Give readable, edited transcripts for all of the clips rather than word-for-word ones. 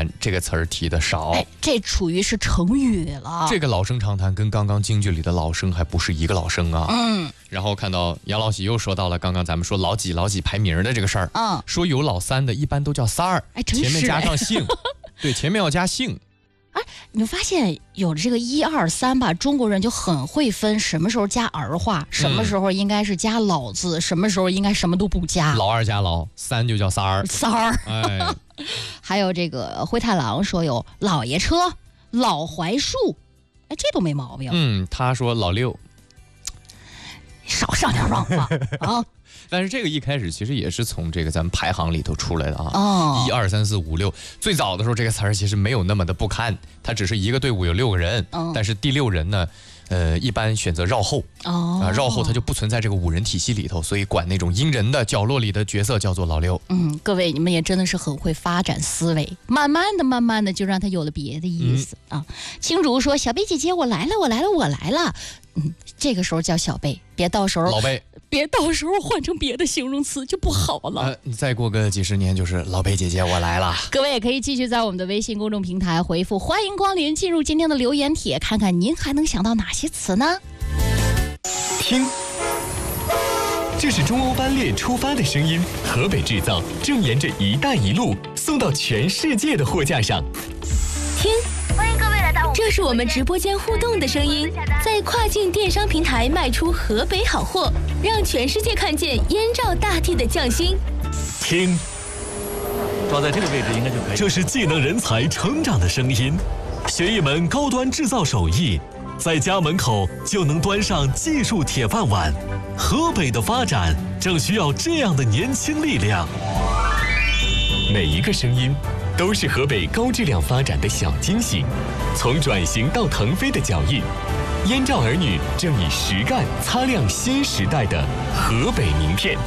谈这个词儿提的少。 这属于是成语了。 这个老生常谈跟刚刚京剧里的老生还不是一个老生啊。然后看到杨老喜又说到了刚刚咱们说老几排名的这个事儿。说有老三的一般都叫三儿，前面加上姓。对，前面要加姓。 你发现有这个1、2、3吧，中国人就很会分什么时候加儿化，什么时候应该是加老字，什么时候应该什么都不加。 老二加老三就叫三儿。 还有这个灰太狼说有老爷车、老槐树，这都没毛病。 他说老六， 少上点网吧啊。 但是这个一开始其实也是从这个咱们排行里头出来的啊。1、2、3、4、5、6，最早的时候这个词儿其实没有那么的不堪，它只是一个队伍有6个人，但是第6人呢，一般选择绕后。绕后它就不存在这个5人体系里头，所以管那种阴人的角落里的角色叫做老六。 各位你们也真的是很会发展思维，慢慢的就让它有了别的意思啊。青竹说小贝姐姐我来了。这个时候叫小贝，别到时候老贝， 别到时候换成别的形容词就不好了。 你再过个几十年就是老贝姐姐我来了。 各位也可以继续在我们的微信公众平台回复欢迎光临，进入今天的留言帖，看看您还能想到哪些词呢？ 听，这是中欧班列出发的声音，河北制造正沿着一带一路送到全世界的货架上。 听，欢迎各位来到这是我们直播间互动的声音，在跨境电商平台卖出河北好货，让全世界看见燕赵大地的匠心。 听， 抓在这个位置应该就可以。 这是技能人才成长的声音，学一门高端制造手艺，在家门口就能端上技术铁饭碗。河北的发展正需要这样的年轻力量。每一个声音都是河北高质量发展的小惊喜，从转型到腾飞的脚印，燕赵儿女正以实干擦亮新时代的河北名片。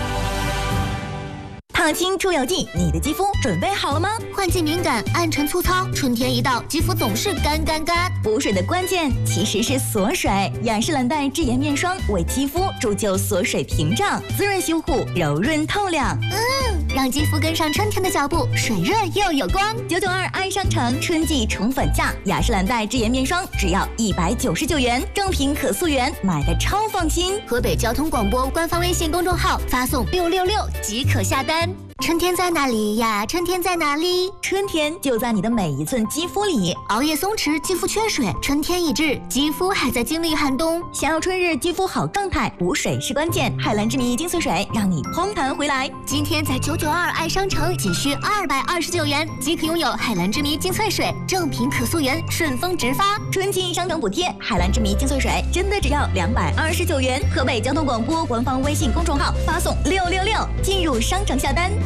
烫青出油剂，你的肌肤准备好了吗？ 换季敏感、暗沉粗糙，春天一到，肌肤总是干。 补水的关键其实是锁水，雅诗兰黛智妍面霜为肌肤铸就锁水屏障，滋润修护，柔润透亮。 让肌肤跟上春天的脚步，水润又有光。 992爱商城春季宠粉价，雅诗兰黛智妍面霜只要199元，正品可溯源，买的超放心。 河北交通广播官方微信公众号发送666即可下单。春天在哪里呀？春天在哪里？ 春天就在你的每一寸肌肤里。 熬夜松弛，肌肤缺水，春天已至，肌肤还在经历寒冬。 想要春日肌肤好状态，补水是关键。海蓝之谜精粹水让你嘭弹回来。 今天在992爱商城仅需229元即可拥有海蓝之谜精粹水，正品可溯源，顺丰直发。 春季商城补贴，海蓝之谜精粹水真的只要229元。河北交通广播官方微信公众号发送666进入商城下单。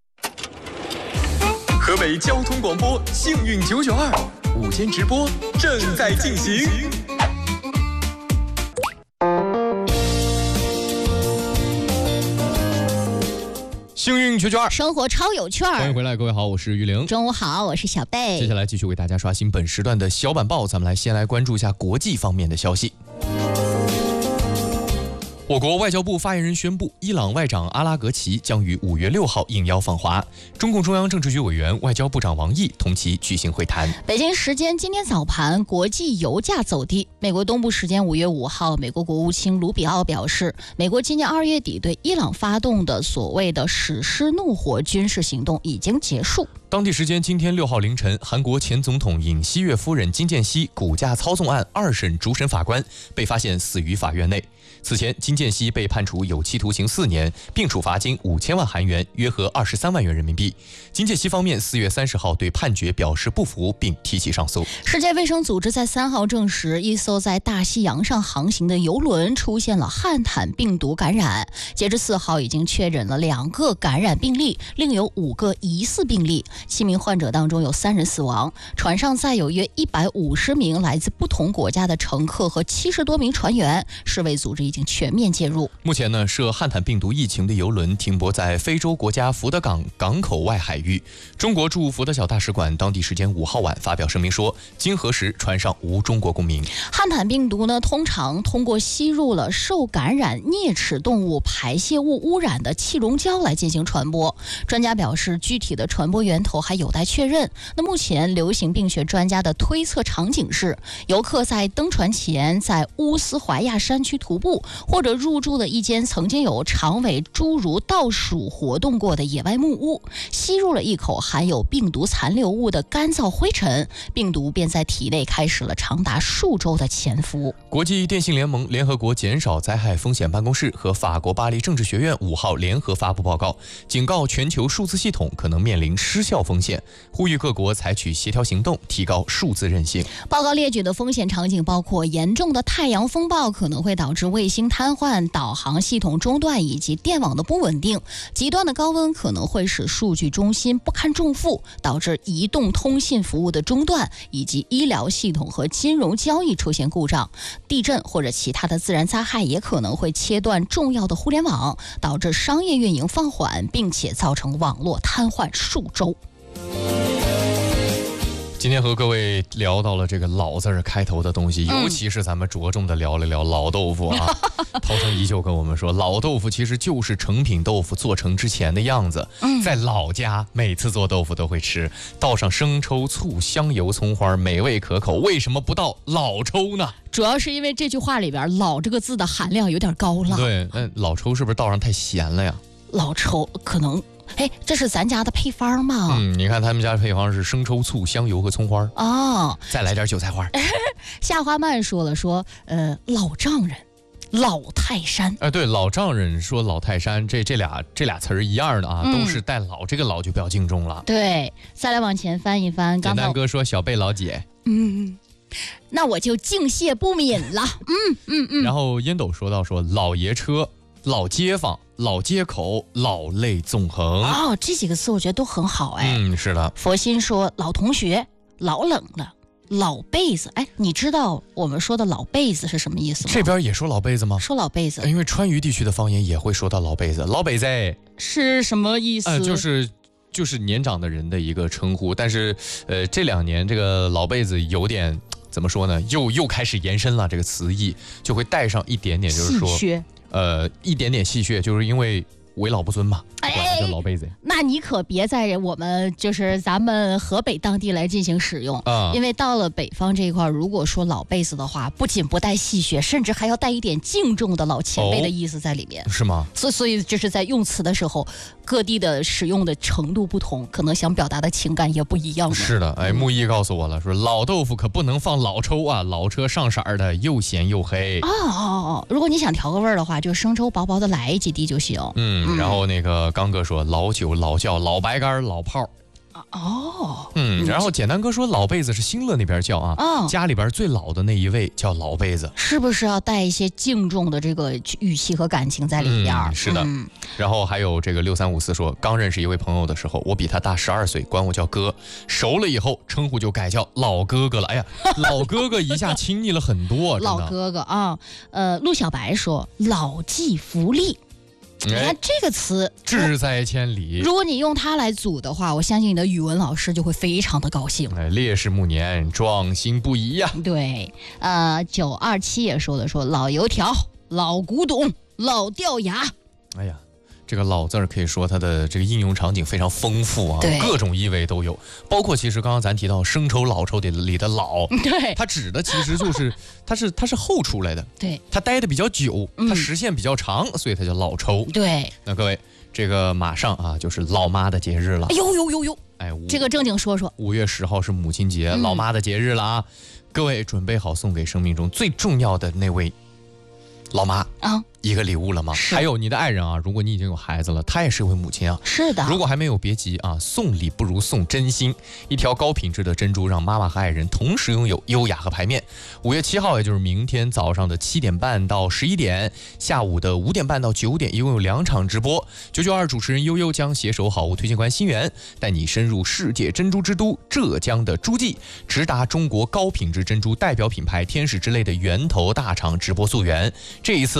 河北交通广播幸运992午间直播正在进行。 幸运992， 生活超有趣。 欢迎回来，各位好，我是于玲。 中午好，我是小贝。 接下来继续为大家刷新本时段的小板报，咱们先来关注一下国际方面的消息。我国外交部发言人宣布，伊朗外长阿拉格齐将于5月6号应邀访华，中共中央政治局委员、外交部长王毅同其举行会谈。 北京时间今天早盘，国际油价走低。美国东部时间5月5号，美国国务卿卢比奥表示，美国今年2月底对伊朗发动的所谓的史诗怒火军事行动已经结束。 当地时间今天6号凌晨，韩国前总统尹锡悦夫人金建熙股价操纵案2审主审法官被发现死于法院内。此前，金建熙被判处有期徒刑4年，并处罚金5000万韩元，约合23万元人民币。金建熙方面4月30号对判决表示不服，并提起上诉。 世界卫生组织在3号证实，一艘在大西洋上航行的邮轮出现了汉坦病毒感染。截至4号，已经确诊了2个感染病例，另有5个疑似病例。7名患者当中有3人死亡。船上载有约150名来自不同国家的乘客和70多名船员。世卫组织已经全面介入。 目前呢，涉汉坦病毒疫情的邮轮停泊在非洲国家福德港港口外海域。中国驻福德小大使馆当地时间5号晚发表声明说，经核实，船上无中国公民。 汉坦病毒呢，通常通过吸入了受感染啮齿动物排泄物污染的气溶胶来进行传播。专家表示，具体的传播源头还有待确认。那目前流行病学专家的推测场景是，游客在登船前在乌斯怀亚山区徒步，或者入住了一间曾经有长尾侏儒倒鼠活动过的野外木屋，吸入了一口含有病毒残留物的干燥灰尘，病毒便在体内开始了长达数周的潜伏。 国际电信联盟、联合国减少灾害风险办公室和法国巴黎政治学院5号联合发布报告，警告全球数字系统可能面临失效风险，呼吁各国采取协调行动，提高数字韧性。 报告列举的风险场景包括严重的太阳风暴可能会导致卫星瘫痪、导航系统中断以及电网的不稳定；极端的高温可能会使数据中心不堪重负，导致移动通信服务的中断，以及医疗系统和金融交易出现故障。地震或者其他的自然灾害也可能会切断重要的互联网，导致商业运营放缓，并且造成网络瘫痪数周。 今天和各位聊到了这个老字儿开头的东西，尤其是咱们着重的聊了聊老豆腐啊。涛声依旧跟我们说，老豆腐其实就是成品豆腐做成之前的样子。在老家每次做豆腐都会吃，倒上生抽、醋、香油、葱花，美味可口。为什么不倒老抽呢？ 主要是因为这句话里边“老”这个字的含量有点高了。 对，那老抽是不是倒上太咸了呀？ 老抽可能。这是咱家的配方吗？ 你看他们家的配方是生抽、醋、香油和葱花哦， 再来点韭菜花。 夏花曼说了，老丈人、老泰山。 对，老丈人说老泰山，这俩词儿一样的啊，都是带老，这个老就比较敬重了。 对，再来往前翻一翻， 简单哥说小贝老姐。 那我就敬谢不敏了。 然后烟斗说老爷车、老街坊、老街口、老泪纵横。 这几个词我觉得都很好。 是的。 佛心说老同学、老冷了、老被子。你知道我们说的老被子是什么意思吗？ 这边也说老被子吗？ 说老被子， 因为川渝地区的方言也会说到老被子。老被子是什么意思？ 就是年长的人的一个称呼，但是这2年这个老被子有点怎么说呢？又开始延伸了，这个词义就会带上一点点，就是说一点点戏谑，就是因为为老不尊嘛，管他叫老辈子。 那你可别在我们咱们河北当地来进行使用因为到了北方这一块，如果说老辈子的话，不仅不带戏谑，甚至还要带一点敬重的老前辈的意思在里面。 是吗？ 所以就是在用词的时候，各地的使用的程度不同，可能想表达的情感也不一样。 是的，木易告诉我了，说老豆腐可不能放老抽啊，老车上色的，又咸又黑。 如果你想调个味儿的话，就生抽薄薄的来几滴就行。 然后那个刚哥说老酒、老窖、老白干、老炮。然后简单哥说老辈子是新乐那边叫家里边最老的那一位叫老辈子， 是不是要带一些敬重的这个语气和感情在里边？ 是的。然后还有这个6354说，刚认识一位朋友的时候，我比他大12岁，管我叫哥，熟了以后称呼就改叫老哥哥了。老哥哥一下亲昵了很多。 老哥哥陆小白说老骥伏枥。你看这个词志在千里， 如果你用它来组的话，我相信你的语文老师就会非常的高兴。 烈士暮年，壮心不已呀。 对，927也说老油条、老古董、老掉牙。 这个老字儿可以说它的这个应用场景非常丰富啊，各种意味都有，包括其实刚刚咱提到生抽、老抽里的老， 对， 它指的其实就是它是后出来的， 对， 它待的比较久，它时限比较长，所以它叫老抽。 对， 那各位，这个马上就是老妈的节日了。 呦，这个正经说说 ，5月10号是母亲节，老妈的节日了啊！各位准备好送给生命中最重要的那位老妈一个礼物了吗？还有你的爱人如果你已经有孩子了，她也是一位母亲是的。 如果还没有，别急送礼不如送真心。一条高品质的珍珠，让妈妈和爱人同时拥有优雅和排面。5月7号，也就是明天早上的7点半到11点，下午的5点半到9点，一共有2场直播。992主持人悠悠将携手好物推荐官新源，带你深入世界珍珠之都浙江的诸暨，直达中国高品质珍珠代表品牌天使之泪的源头大厂直播溯源。这一次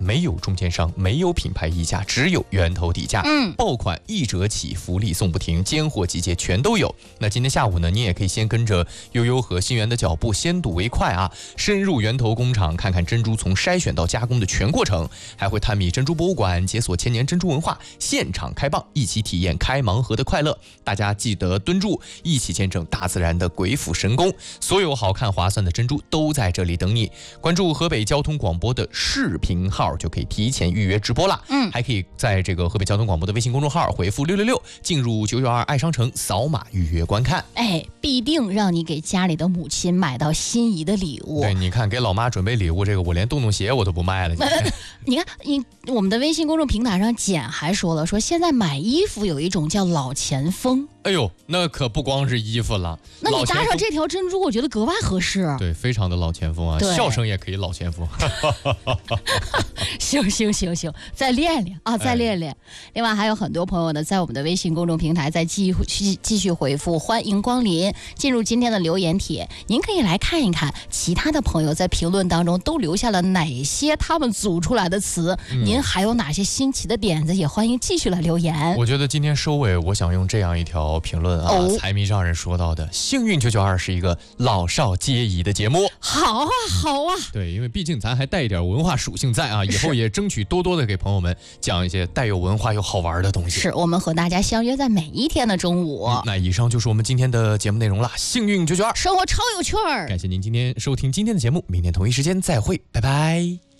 没有中间商，没有品牌溢价，只有源头底价。爆款1折起，福利送不停，尖货集结全都有。那今天下午呢，你也可以先跟着悠悠和新源的脚步，先睹为快啊！深入源头工厂，看看珍珠从筛选到加工的全过程，还会探秘珍珠博物馆，解锁千年珍珠文化，现场开蚌，一起体验开盲盒的快乐。大家记得蹲住，一起见证大自然的鬼斧神工。所有好看划算的珍珠都在这里等你。关注河北交通广播的视频号就可以提前预约直播啦。还可以在这个河北交通广播的微信公众号回复666，进入992爱商城扫码预约观看。 必定让你给家里的母亲买到心仪的礼物。 对，你看给老妈准备礼物，这个我连洞洞鞋我都不卖了。 你看，我们的微信公众平台上简还说了，说现在买衣服有一种叫老钱风。 哎呦，那可不光是衣服了， 那你搭上这条珍珠，我觉得格外合适。 对，非常的老前锋啊，笑声也可以老前锋。 行，再练练啊，再练练。另外还有很多朋友呢，在我们的微信公众平台再继续回复欢迎光临，进入今天的留言帖，您可以来看一看其他的朋友在评论当中都留下了哪些他们组出来的词，您还有哪些新奇的点子，也欢迎继续来留言。 我觉得今天收尾，我想用这样一条评论啊，财迷让人说到的，幸运992是一个老少皆宜的节目。 好啊。 对，因为毕竟咱还带一点文化属性在啊，以后也争取多多的给朋友们讲一些带有文化又好玩的东西。 是我们和大家相约在每一天的中午。 那以上就是我们今天的节目内容了。幸运992， 生活超有趣儿。 感谢您今天收听今天的节目，明天同一时间再会，拜拜。